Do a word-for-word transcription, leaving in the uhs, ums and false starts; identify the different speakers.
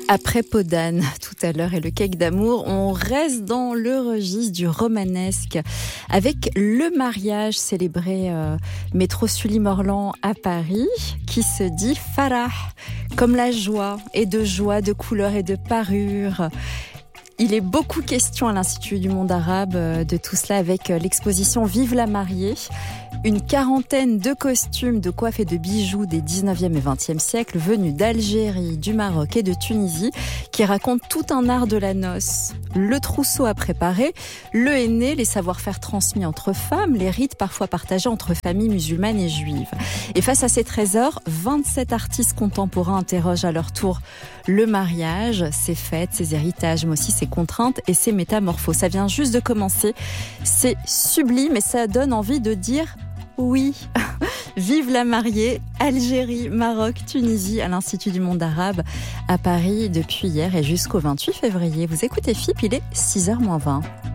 Speaker 1: Après Podane, tout à l'heure, et le cake d'amour, on reste dans le registre du romanesque avec le mariage célébré euh, métro Sully-Morland à Paris, qui se dit Farah, comme la joie, et de joie, de couleurs et de parures. Il est beaucoup question à l'Institut du monde arabe de tout cela avec l'exposition Vive la mariée. Une quarantaine de costumes, de coiffes et de bijoux des dix-neuvième et vingtième siècles venus d'Algérie, du Maroc et de Tunisie qui racontent tout un art de la noce. Le trousseau à préparer, le henné, les savoir-faire transmis entre femmes, les rites parfois partagés entre familles musulmanes et juives. Et face à ces trésors, vingt-sept artistes contemporains interrogent à leur tour le mariage, ses fêtes, ses héritages, mais aussi ses contraintes et ses métamorphoses. Ça vient juste de commencer, c'est sublime et ça donne envie de dire oui. Vive la mariée, Algérie, Maroc, Tunisie, à l'Institut du monde arabe à Paris depuis hier et jusqu'au vingt-huit février. Vous écoutez F I P, il est six heures moins vingt.